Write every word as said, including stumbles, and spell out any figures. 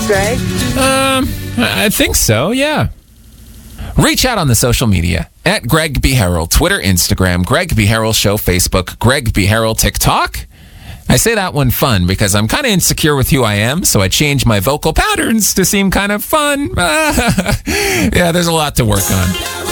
Greg? Um, I think so, yeah. Reach out on the social media at Greg B. Harrell, Twitter, Instagram, Greg B. Harrell Show, Facebook, Greg B. Harrell, TikTok. I say that one fun because I'm kind of insecure with who I am, so I change my vocal patterns to seem kind of fun. Yeah, there's a lot to work on.